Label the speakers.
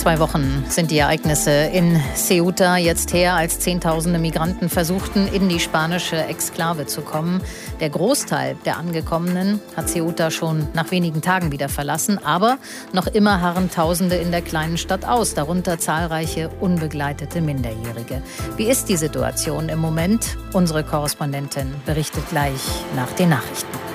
Speaker 1: 2 Wochen sind die Ereignisse in Ceuta jetzt her, als Zehntausende Migranten versuchten, in die spanische Exklave zu kommen. Der Großteil der Angekommenen hat Ceuta schon nach wenigen Tagen wieder verlassen. Aber noch immer harren Tausende in der kleinen Stadt aus, darunter zahlreiche unbegleitete Minderjährige. Wie ist die Situation im Moment? Unsere Korrespondentin berichtet gleich nach den Nachrichten.